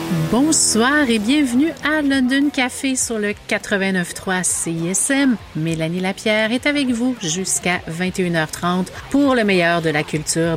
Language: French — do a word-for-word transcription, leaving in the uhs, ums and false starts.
Bonsoir et bienvenue à London Café sur le quatre-vingt-neuf point trois C I S M. Mélanie Lapierre est avec vous jusqu'à vingt et une heures trente pour le meilleur de la culture